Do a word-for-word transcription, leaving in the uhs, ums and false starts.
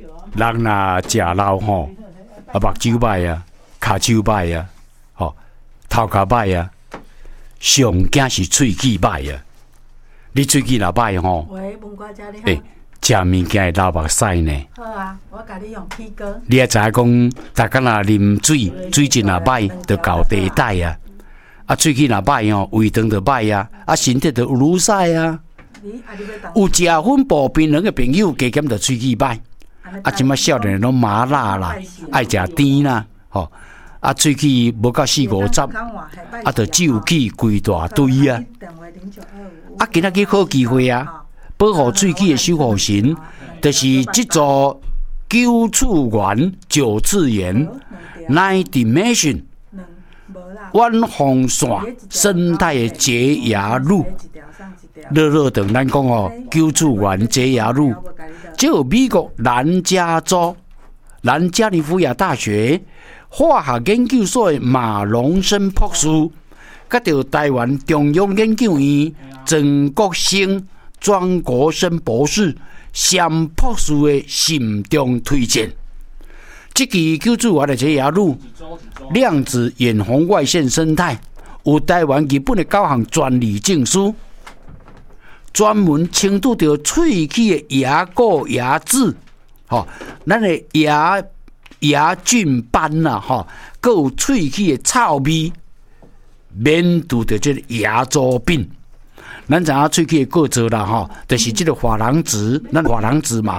人若食老吼，啊目睭歹啊，骹手歹啊，吼头壳歹啊，上惊是喙齿歹啊。你喙齿若歹吼， 喂，文哥姐你好。 诶，食物件会流目屎呢。 好啊，我甲你用 P 哥。 你也知影讲，大家若啉水，水质若歹，就交地带啊。啊，喙齿若歹吼，胃肠就歹啊，啊，身体就有乳屎啊。有食粉薄槟榔的朋友，加减就喙齿歹。啊，即摆少年拢麻辣啦，爱食甜啦，吼。啊，喙齿无到四五十，啊，就酒气规大堆啊。啊，今仔日好机会啊，保护喙齿的守护神，就是即座九次元九次元 Nine Dimension 远红线生态的洁牙乳。乐乐等咱讲哦，九次元洁牙乳，这有美国南加州南加利福尼亚大学化学研究所的马荣生博士，甲着台湾中央研究院曾国生庄国生博士、sam博士的慎重推荐。这支九次元的洁牙乳，量子远红外线生态，有台湾、日本的九项专利证书。专门清除掉喙齿的牙垢、牙渍，吼，咱的牙牙菌斑啦，吼，还有喙齿的臭味，免除掉这个牙周病。咱知影喙齿的构造啦，吼，就是这个珐琅质，咱珐琅质嘛。